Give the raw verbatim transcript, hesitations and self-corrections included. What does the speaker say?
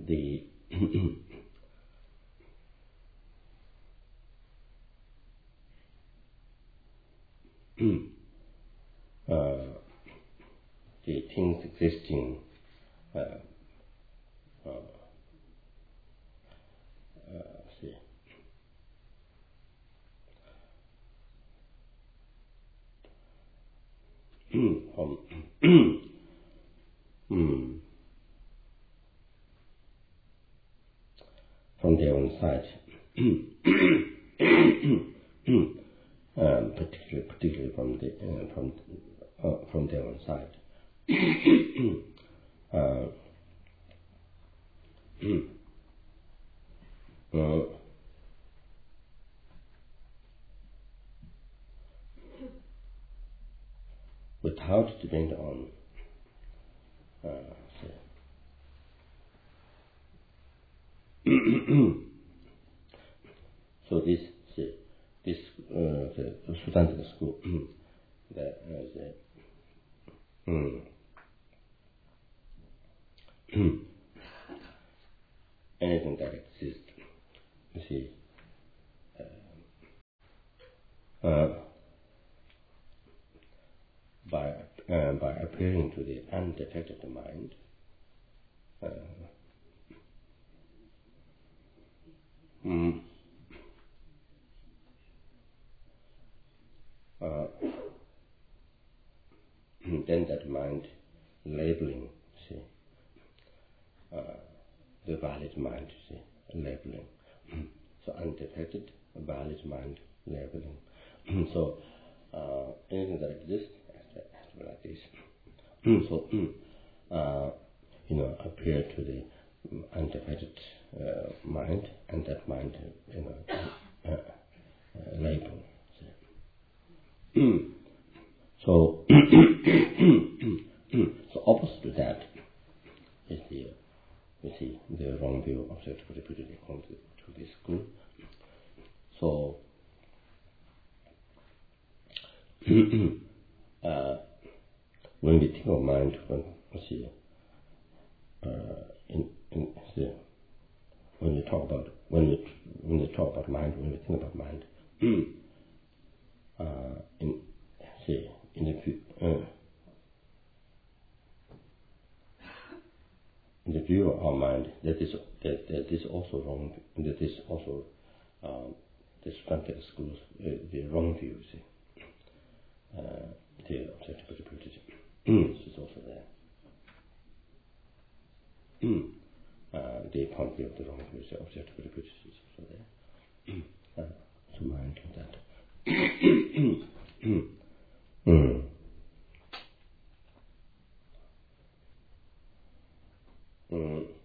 the uh, the things existing uh, uh, uh, see, from mm, from their own side, um, particularly particularly from the uh, from uh, from their own side. uh, uh, without depending on uh, say, so this say, this uh, the student in school the, uh, the mm, anything that exists, you see, uh, uh, by uh, by appearing to the undetected mind, uh, mm, uh, then that mind labeling, see, uh, the valid mind, see, labeling. So undetected, valid mind labeling. So uh, anything that exists has to be like this. So uh, you know, appear to the undetected uh, mind, and that mind, you know, uh, uh, label. See. So so opposite to that is the you see the wrong view of objective repeatedly according to, to this school. So uh, when we think of mind, when we see uh, in, in the, when we talk about when we when we talk about mind, when we think about mind, uh, in see in the uh, in the view of our mind, that is that, that is also wrong. That is also um, the Spantic schools uh, the wrong view. See, uh, the objective repeatedly is also there. Uh, the point of view of the wrong view, the objective repeatedly is also there. uh, so mind on that. mm. Mm.